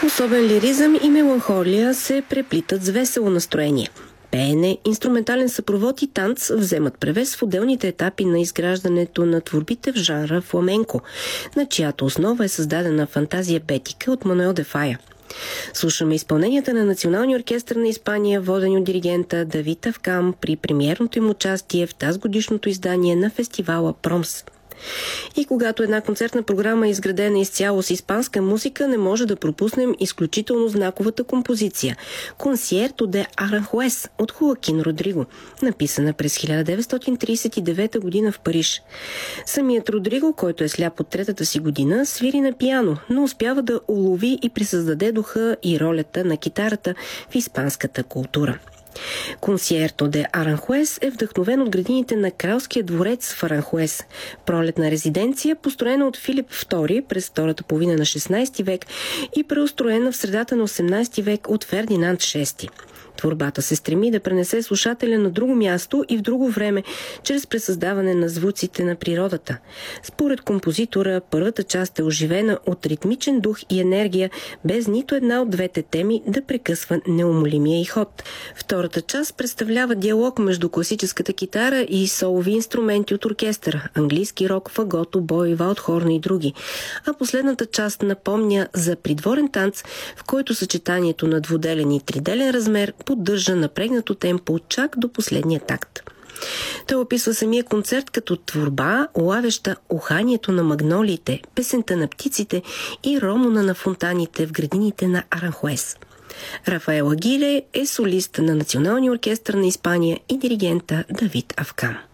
Особен лиризъм и меланхолия се преплитат с весело настроение. Пеене, инструментален съпровод и танц вземат превес в отделните етапи на изграждането на творбите в жанра фламенко, на чиято основа е създадена фантазия Бетика от Мануел де Фая. Слушаме изпълненията на Националния оркестър на Испания, водени от диригента Давид Авкам при премиерното им участие в тазгодишното издание на фестивала Промс. И когато една концертна програма е изградена изцяло с испанска музика, не може да пропуснем изключително знаковата композиция «Концерто де Аранхуес» от Хоакин Родриго, написана през 1939 година в Париж. Самият Родриго, който е сляп от третата си година, свири на пиано, но успява да улови и присъздаде духа и ролята на китарата в испанската култура. Концерто де Аранхуес е вдъхновен от градините на кралския дворец в Аранхуес, пролетна резиденция, построена от Филип II през втората половина на 16 век и преустроена в средата на 18 век от Фердинанд VI. Творбата се стреми да пренесе слушателя на друго място и в друго време, чрез пресъздаване на звуците на природата. Според композитора, първата част е оживена от ритмичен дух и енергия, без нито една от двете теми да прекъсва неумолимия й ход. Втората част представлява диалог между класическата китара и солови инструменти от оркестъра, английски рок, фагото, бой, валдхорн и други. А последната част напомня за придворен танц, в който съчетанието на двуделен и триделен размер поддържа напрегнато темпо чак до последния такт. Той описва самия концерт като творба, улавяща уханието на магнолиите, песента на птиците и ромона на фонтаните в градините на Аранхуес. Рафаел Агиле е солист на Националния оркестър на Испания и диригента Давид Авкам.